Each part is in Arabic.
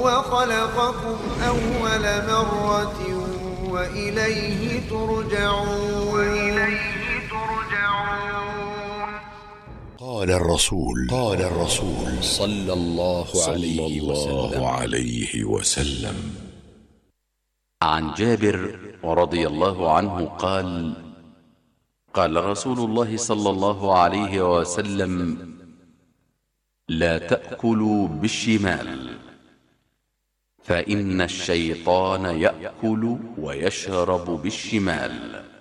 وهو خلقكم أول مرة وإليه ترجعون. قال الرسول صلى الله عليه وسلم عن جابر رضي الله عنه قال: قال رسول الله صلى الله عليه وسلم: لا تأكلوا بالشمال، فإن الشيطان يأكل ويشرب بالشمال.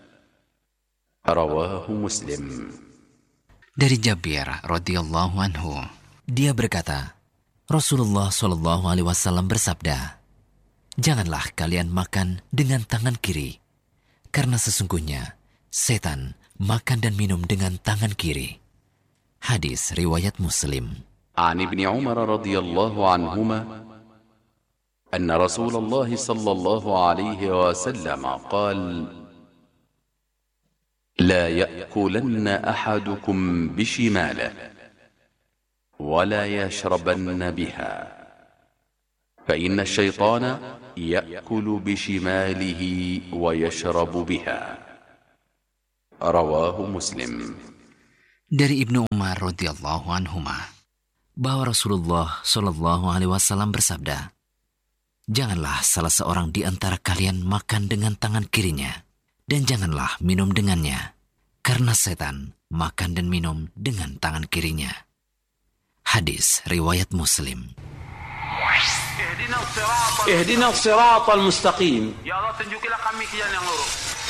رواه مسلم. Dari Jabir radhiyallahu anhu, dia berkata, Rasulullah shallallahu alaihi wasallam bersabda, janganlah kalian makan dengan tangan kiri, karena sesungguhnya setan makan dan minum dengan tangan kiri. Hadis riwayat Muslim. An Ibni Umar radhiyallahu anhuma anna Rasulullah sallallahu alaihi wasallam qala: لا يأكلن أحدكم بشماله ولا يشربن بها، فإن الشيطان يأكل بشماله ويشرب بها. رواه مسلم. Dari Ibnu Umar radhiyallahu anhuma bahwa Rasulullah shallallahu alaihi wasallam bersabda, janganlah salah seorang di antara kalian makan dengan tangan kirinya, dan janganlah minum dengannya, karena setan makan dan minum dengan tangan kirinya. Hadis riwayat Muslim. Ihdina as-siratal mustaqim. Ya Allah, tunjukilah kami ke jalan yang lurus.